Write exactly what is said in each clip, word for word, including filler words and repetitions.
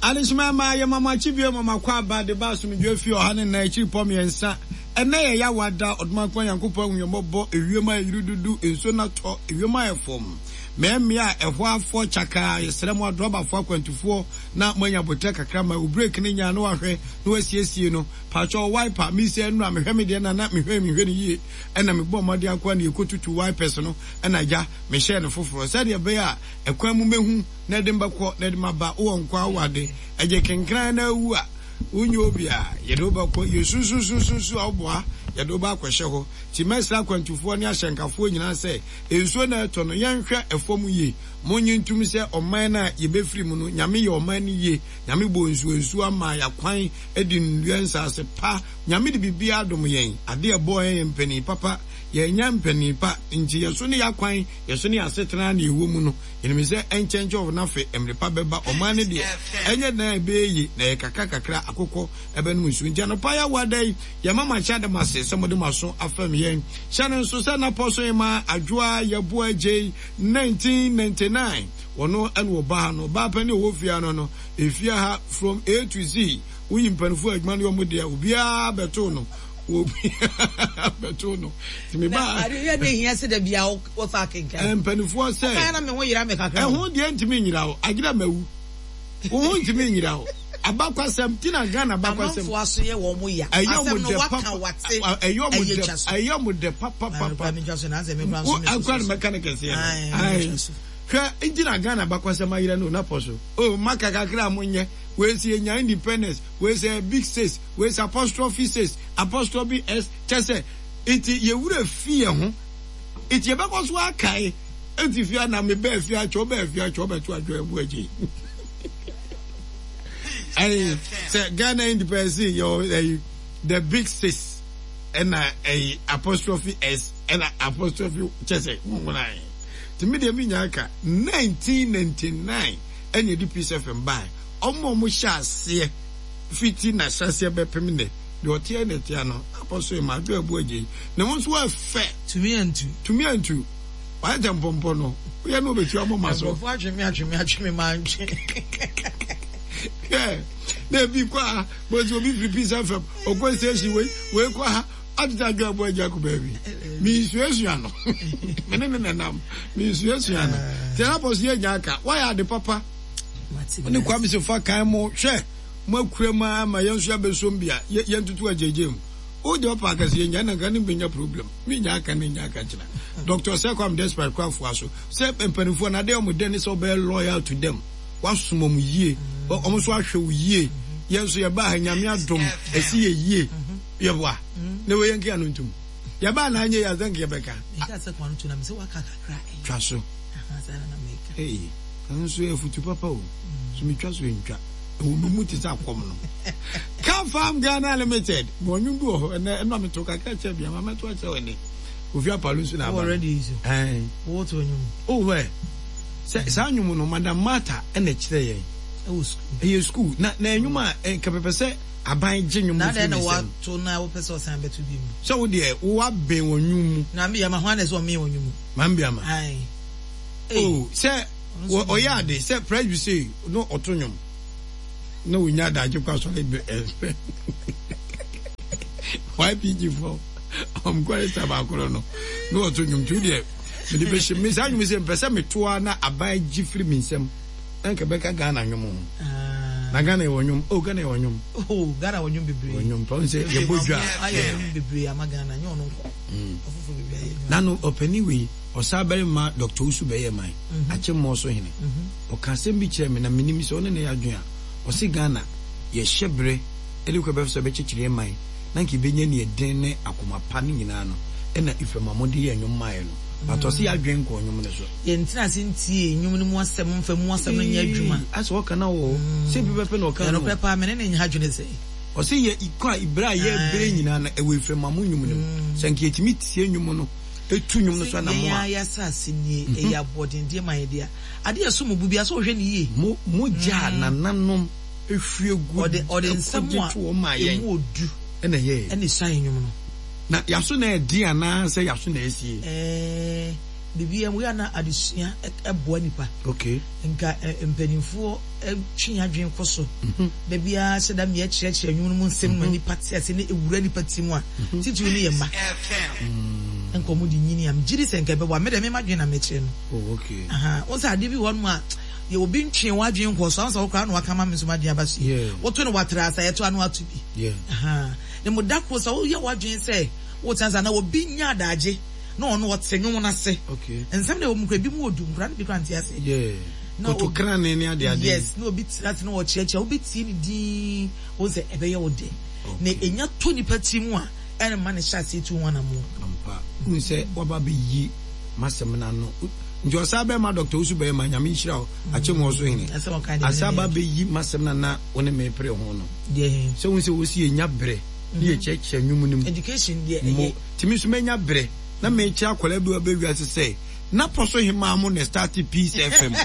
Alishma ma ya mama chibie mama kwa ba de ba so medwe fi ohane na echi pom yensa ene ye ya wada oduma kwa yankopɔ nwomɔbɔ ewiema yirududu enso na to ewiema efom memia ehwo afo chaka yesrem adroba fo akwantufo na manya botre kakra ma u break ni nya no ahwe no asiesie no pacho wiper mi se enu amehwe me de na na mehwe mehwe ni yie ena me bɔ mɔde akwa na ekotutu wipers no ena ja me share no foforo se de be a ekwan mu mehu na de mbakɔ na de maba wo nkwa awade eje kenkran na wu a unyo bia yedo bakɔ yesusu susu aboa yedo ba kwhye ho ti mesra kwantufo ne ahyenkafo nyina se enso na eto no yenhwe efom yie monyi ntum se oman na yebefiri mu no nyame ye oman ni yie nyame bo nsu ensu ama yakwan edi nduansa se pa nyame de bibia adom yen ade ebo yen mpani papa ye nya mpani pa nti yeso ne yakwan yeso ne asetena na ewo mu no yenime se enchange of nafe emre pa beba oman ne de enye na ebeyi na kakaka kakra akokɔ ebenum nsu nti no pa ya wadai ya mama cha de mase somebody maso afam yen shanon so se na poso ma adwoa yebo agye nineteen ninety-nine wono eno ba no ba pa ne wo fia no no efia ha from A to Z uyi mpanfo adwuma ne omo de obia beto no obi beto no timi ba ari ye de hia se da bia wo fa kenka mpanfo se kana me ho yira me kakra ho de ntimi nyira wo agira mawu wo ntimi nyira wo abakwa samtina Ghana abakwa sam amfo aso ye wo mo ya asem no waka wate ayo mo de ayo mo de papa papa me jaso na azeme plan so me akwa mechanics ye ai kwa injina Ghana abakwa sam ayira no na poso oh maka kakra monye we see nya independence we say big says we say apostrophe says apostrophe s chese iti ye wura fie ho iti ye bakwa so akai enti fia na me ba fia cho ba fia cho ba to adwo ebu agi I say Ghana independence, yo, the big six and a apostrophe s and a apostrophe chese. To me, the minyaka nineteen ninety-nine and you do piece of and buy. Omo musha see fifty na shasia be permine. The tia ne tiano apostle ma do abuaji. No one's worth fair to me and to to me and to. Why them pompono? We are no betu amo maso. Watch me, watch me, watch me, man. Yeah, they be qua, but you be repeat from or go station way, where qua, after go boy Jacob baby. Miss Yesiano. Menenam, Miss Yesiano. Tell us here, Jacka, why are the papa? When you come so far, Kamo, share more crema, my young shabby sumbia, yet young to do a jim. Oh, the packers, Yana can be your problem. Me, Jacka and Jacka. Doctor Secom desperate craft was so. Sep and Penifona, they are Dennis Obel loyal to them. What's mum ye? But almost what show ye? Yes, you buy Yamia drum, a see a ye. Yawa. No way, and to Yabana, I think Yabeka. That's a one to them, so I can't cry. Trust you. Hey, I'm so if to papa. So me trust you in trap. Umut is up common. Come from Ghana Limited. When you go and I'm not to catch up, your mamma to tell any. With your pollution already easy. Hey, what on you? Oh, where? Say, Sanu, no, Madam Martha, and it's there. Oh, school. School. Not na nyuma e kapepe se aban je nyuma. Na de na wa to na wo pese o san betu bi mu. So de wo aben wonyum. Na me ya ma hwan na so me wonyum. Ma mbia ma. Ai. Oh, say o ya de say price we say no otonyum. No we nya da je kwa so le be. Why P G four? I'm quite about no. No otonyum tu de. Me de be she me say me say pese me to na aban jifri mi nsem. Enke beka Ghana nyum. Ah. Na Ghana wonyum. Oh Ghana wonyum. Oh Ghana wonyum bebre. Wonyum pa nse ye bodwa. Ayo wonyum bebre ama Ghana nyo no nko. Mm. Ofofo bebre. Na no opani we osabere ma Doctor Usu beye man. Ache mo so hene. Mhm. O ka sem bi kire me na minim se one ne ya adwen a. O se Ghana ye hyebre ele ko be so be kikire man. Na nki benye ne den ne akoma pa ne nyina no. E na ifemamode ye nyum man no. But I see a drink on you. Yentina sinti, you must have some from one seven year dreamer. As what can I simply weapon or can prepare men in Hajunese. Or see ye quite bra ye brain and away from Mamunum. Sank yet meet seeing you mono. A two numerous one. Yes, ye a boarding, dear my dear. I dear some will be a so genie. Moja, nanum, if you good or in some to my would do. And a year, and the sign you know. Na yasune di ana say yasune esi eh bibi em we ana adesua eboa nipa okay nka mpanimfo twi adwen koso da bia se da me akirekire nwunu mu nsem ma nipa tiase ne ewura nipa timu a titu ne yema nko mu di nyini am giri se nka bebo me de me madwen na me kire no oh okay aha o sa de bi won mu a ye obi ntwe wadwen koso ansa wo kra no waka ma me so madwen abaso wo to no watra asa ye to anu atu bi yeah aha ne mo da koso wo ye wadwen se wo tanza na obi nya adaje no no what sing on say okay and some day we could be more doom grand because yes yeah no to cran any ade ade yes no bit that no what church obi ti ni di o say ebe ye ode na enya to ni pati mu a and man sha say to one amu ampa un say waba be yi masem na no njo sabe ma doctor usu be ma nyame nhira o ache mo so hini asaba be yi masem na na one me pre ho no yeah so un say wo si enya bre ni e church anwum nim education there mo timi so menya bre na me chi akwala bi oba wiase say na poso hima mo na start Peace F M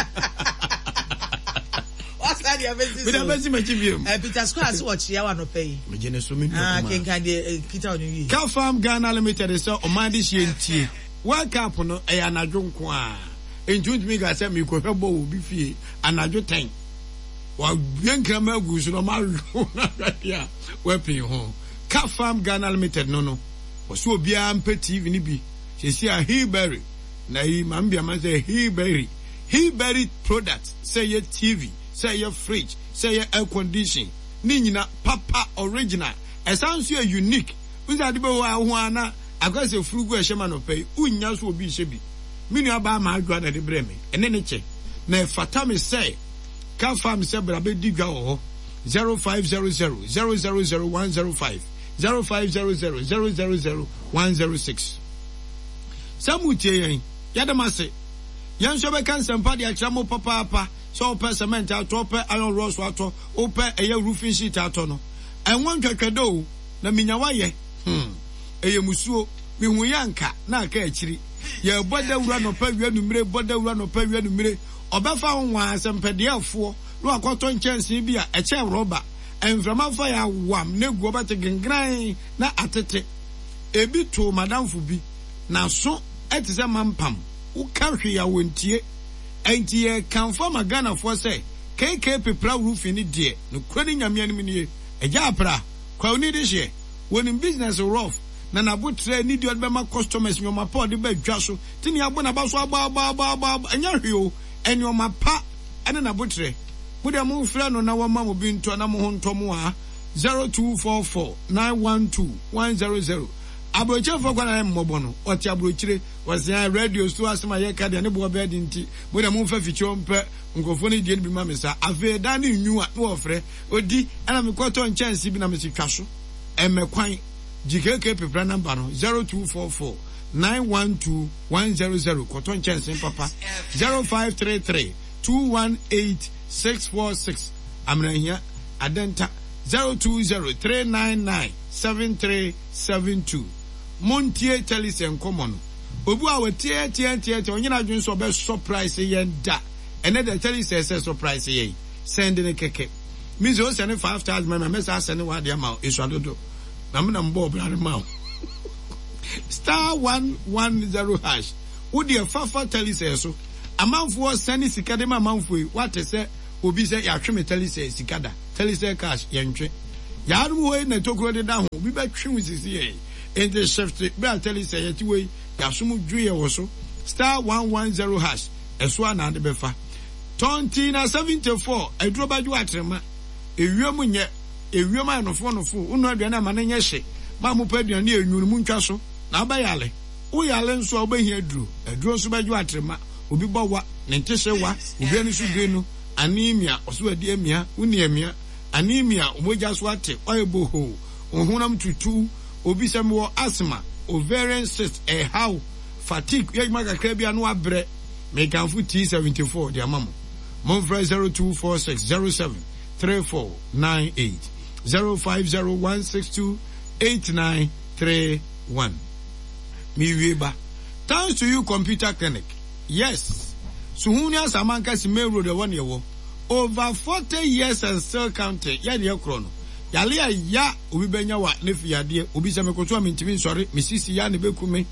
what's that your business we don't see much of eh Peter Square watch ya wa no pay me gene so me ah ken kan de Peter onu wi Ka Farm Ghana Limited so o ma de hie ntie World Cup no e anadwo nko a entu ntumi ga say me ko hwebo obi fie anadwo ten wa bianka ma gu so no ma na ya we pin ho Ka Farm Ghana Limited no no so obia ampe T V ni bi she see a Heberry na yi mambia ma say Heberry Heberry product say your T V say your fridge say your air condition ni nyina papa original essence you unique unza de be wa ho ana akase frugu e shema no pay unya so obi shebi minu aba ma adwa na de breme ene ne che na fata me say Ka Farm say bra be digwa ho zero five zero zero zero zero zero one zero five zero five zero zero zero zero zero one zero six. Samutie yen yadamase yan so be kan sempa de akramo papa papa so pe cement ato pe iron rods ato o pe eye roofing sheet ato no enwon twetwedo na minyawa ye hmm eye musuo mi hu yanka na aka akiri ye boda wura no pa wianu mire boda wura no pa wianu mire obefa won asempede afo no akoto nchense bi a eche roba enframa fa ya wam ne go ba te gengran na atete ebi to madam fu bi na so etise mampam u ka hwe ya wontie entie kan fa magana fo say K K pepra roofing ni de no kwani nyame anim ni eja apra kwa uni de hye wonim business rough na na botre ni de be ma customers nyoma pa de ba dwa so tini abo na ba so aba aba aba anya hwe o enyoma pa ene na botre muda mu fra no na wa ma mo bi nto na mo ho nto mo a zero two four four nine one two one zero zero abroche fo gwana mmobo no oti abrochire was ya radio so asema ye ka de ne bo bed nti muda mu fa ficho mpe nkofo ni die bi ma mesa ave da ni nwu a no ofre odi ana me kwoto nchansi bi na me sitwaso emekwan jikeke pepra number no zero two four four nine one two one zero zero kwoto nchansi papa zero five three three two one eight six four six amna here adenta zero two zero three nine nine seven three seven two montie telisen common obu awe tie tie tie tie onyina dwun so be surprise yen da ene the telisen say surprise yen send ne keke mizo o send five thousand my message send wa de ma isuadodo na me na mbo bra ma star one one zero hash wo de fafa telisen so amanfo send sika de ma amanfo what say obi say ya hwe telisen sika da telisen cash yentwe ya ru we na tokuro de da ho obi ba twe wusisi ye in the shift be tell you say yeti we ya sumu dwuye wo so star one one zero hash eso ana de befa twenty na seventy-four edro baju atrema ewiem nye ewiem anofo nofo unu aduane amane nye hye ma mo pa aduane enwunu mu ntwa so na abayale wo yale nso obehia aduro aduro so baju atrema obi bowa ne ntehye wa obi ani so dwenu anemia oso adi amia uni amia anemia omoja so ate oyeboho ohunam tutu obi semwo asthma ovarian cyst e how fatigue ye maga krabia no abre me kanfu T seventy-four de amamo mon frère zero two four six zero seven three four nine eight zero five zero one six two eight nine three one mi wieba thanks to you computer clinic yes suhunia samanka simero de one yewo over forty years and still counting ya de krono yale ya obi benya wa ne fiade obi se mekoto amintimi nsore misisi ya ne bekume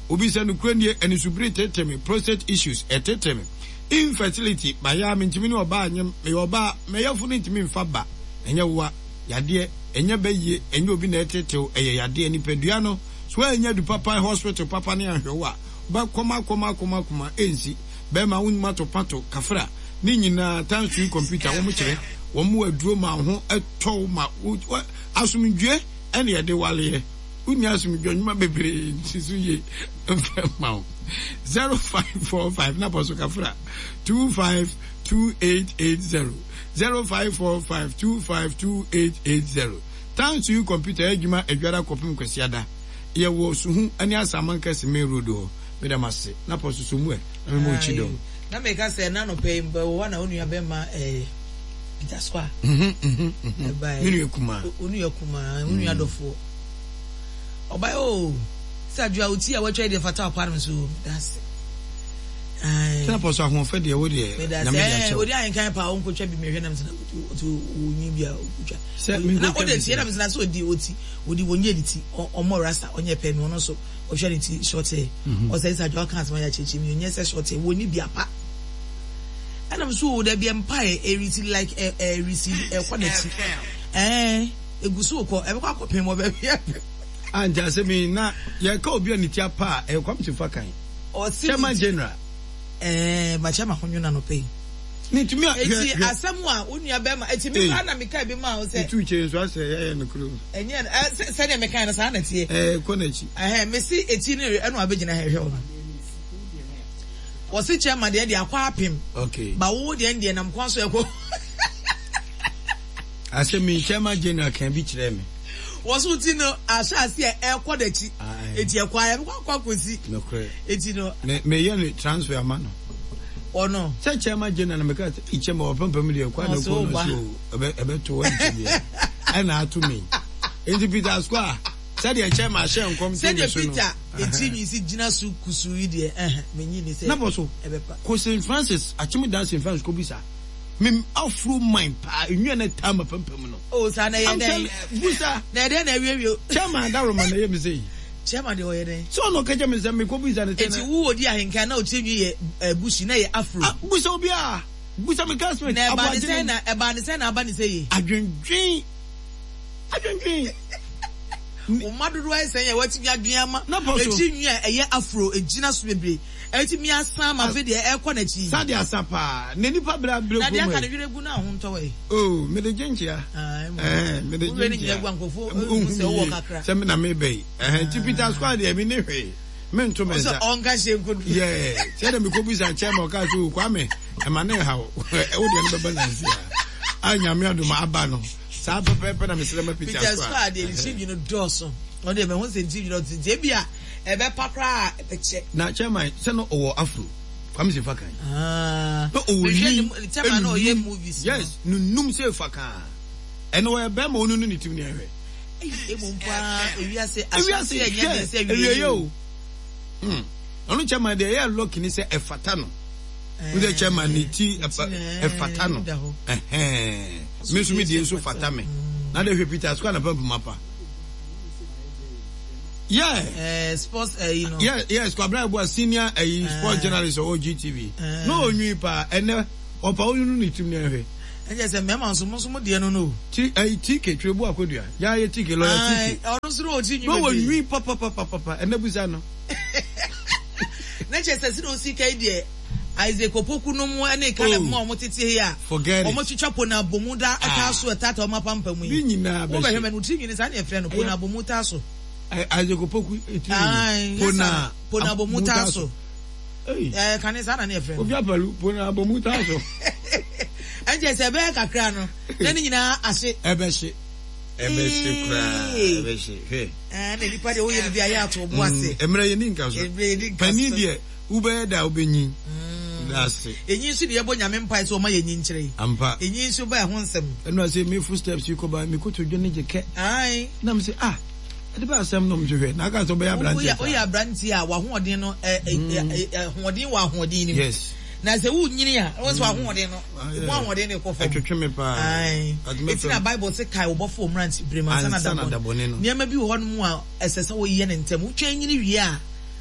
obi se no kronye eni subri tetemi prostate issues etetemi infertility baya me ntimi ne oba anyem me oba me yafu ne ntimi mfa ba enye wa yade enye baye enye obi na etetew eye yade ni pedua no so enye du papa hospital papa ne ahwewa ba koma koma koma koma ensi be ma wonma to pato kafra ni nyina tansu computer wo mo kire wo mo aduro ma ho eto ma asumdwe ene yade wale uni asumdwe nyuma bebre sisu ye ma zero five four five na poso kafra two five two eight eight zero zero five four five two five two eight eight zero tansu computer adwuma adwara kopim kwasiada ye wo suhu ani asamanka sime road ho medamase na poso sumu e na me mo chido na me ka se na no pay mba wo na onu abema eh Peter Square mhm mhm mhm unu yakuma unu yakuma unu adofo oba o sadua oti a watwa de fata apart so that's ai na poso ahon fe de wo de na me ya odi ayen kan pa on ko twa bi me hwe na mse na to onyi bia okutwa na o de tie na mse na so odi oti odi wonye diti omo rasta onye pe no no so o hwe diti short e o say sadua kan so ya chechi mi onye se short e woni bia pa and I'm so there be empire a receive like a a receive a quality eh egusu ko e kwa kopem mo be anja se mi na ye ka obi ani tia pa e kwam ti fa kan o chairman general eh ma chama honwuna no pay ni tumi eti asem a onua be ma eti mi ka na mi ka be ma o se tu che so ase ye no kro enye se ne me kan na sa na tie eh ko na chi eh me si eti ni eno abegina hehwe o wasi chairman de akwa apim okay ba wo de ndie na mkwa so eko ase mi chairman general kan bi kire me wasu ti no asase e ekwo dachi eti ekwa ya kwa kwa kosi no kre eti no me ye no transfer ma no ono se chairman general na me ka iche ma opampa mi de kwa na ko no so ebe ebe to wa nti bia ai na atu mi enti Peter Square said the chairman share nkom said the Peter eti mi si gina su kusu yi de eh menyi ni se na boso ebepa ko Saint Francis achimi dan Saint Francis ko bisa me afro mind pa enyu na tama pampam no o sa na ye den busa na den na wiewio chairman da roma na ye mi say chairman de o ye den so no ka jame say me ko bisa na eti wo odi ahenka na o tinwi ye bushi na ye afro busa obi a busa me classmate na ba ni say na e ba ni say na ba ni say adwendwen adwendwen o madudu ai say ye watimi adwen ama etinwi a eye afro ejina so bebre etimi asan ma fe de e ko na chi sade asapa ne nipa bra bra ko na de aka ne wiregu na ho nto we oh me de genchia eh me de genchia we gwankofo se wo kakra se me na me be eh ti Peter Square de me ne hwe me nto me za so onka shenku yeah se de me ko bisa chairman ka so kwa me e ma ne ha o de ne be balance ya anya me aduma aba no sa pepe na me se me Peter Square Peter Square de chi you know doso on de me ho se ti you know ti bia ebe pakra eche na chairman se no owo afro kwam se fakan ah no owo ni chairman no ye movies yes nunum se fakan eno e be ma onu ni tim ni ehwe e mo mpa ewia se asase enye se ewia yo hm onu chairman de ye lock ni se efata no we the chairman ni ti efata no eh eh me so me die so fata me na de hwe Peter Square na pampa mapa yeah uh, sports uh, you know yeah yes Kwabra Abu senior uh, uh, sports journalist or O G T V uh, no onyi pa ene opa oyunu ni tim na ehwe enje se mema nso mo so mo de no no ti ai tike trebu akodua ya ye tike lawyer tike ono so o ti nyu no onyi pa pa pa pa pa ene buza no na che se si no si kai de Isaac Opoku no mu ene kana mo mo tete here o mo twitwa na bomuda aka so tata o mapampa mu yi nyina be wo be hwe no ti nyu ni sa na e fre no po na bomuta so Isaac Opoku eti pona pona bomuta so eh kanisa na na e fre obi apalu pona bomuta so anje se be kakra no na ni nyina ase ebe se ebe se kra ebe se he eh na nipa de wo ye bia ya to bo ase emre ye ni nka so pani de ube da obenyi that's it enyi nso de yebo nyame mpai so o ma ye nyi nkire ampa enyi nso ba ho nsem eno ase me footsteps yi ko ba me ko to dwene je ke ai na me say ah ade ba asem no mhwe na aka so be ya branti o ya branti a wa hoodin no eh hoodin wa hoodin ni yes na se wu nyini a wo so hoodin no wo hoodin ne ko fo atwetwe me pa ai it's in a Bible say kai obofo mranti brema sana da bo niam bi wo no mu a esese wo ye ne ntem wo twa nyini wie a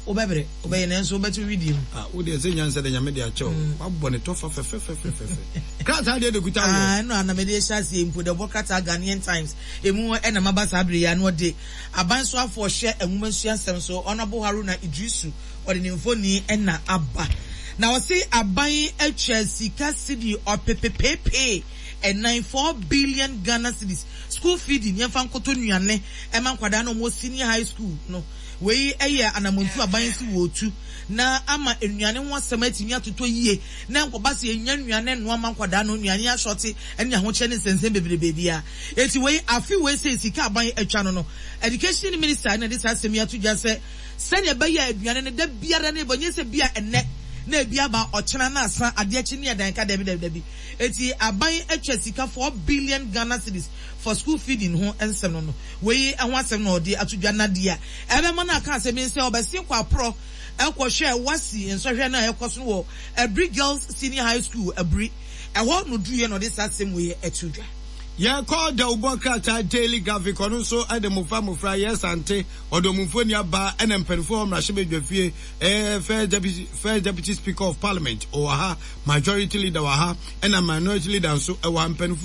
obebre obeye nenso obetu video ah wo de se nyansa de nyame de acho wabɔ ne tofa fefe fefe fefe krata de de kuta wo ah no na me de hyase mpo de bokrata Ghanaian Times emu e na mabasa abre ya no de abanso afo hye enwuma suansem so Honorable Haruna Idrisu ɔde ne mfoni e na aba na wo se aban atwa sika cedi opepepepe and ninety-four billion Ghana cedis school feeding yemfa nkoto nuane e man kwada no mo senior high school no we eye anamontu aban si wotu na ama enuane ho asem atimi atoto yie na nkoba se enya nuane no ama nkwada no nuane ashoti ene ho che ne sensen bebrebe bia eti we afi we se sika aban atwa no no education minister na this asem ya to just say sene be ya aduane ne da biara ne bonye se bia enne na bia ba ochena na asa ade achi ne dan ka da bi da bi eti aban atwa sika four billion Ghana cedis for school feeding ho ensem no no we ho asem no de atodwa na dia ebe mo na ka asem nse obesi kwa pro ekwo hwe wasi ensohwe na ekoso wo Abri Girls Senior High School Abri eho no duye no de asem we atodwa ya call the Ubokata Daily Graphic on so Adamufa Mufra yes ante Odomufoni aba and Penfo Mrashebe Jefie eh first deputy first deputy speaker of parliament or ha majority leader wa ha and a minority leader so e wa Penfo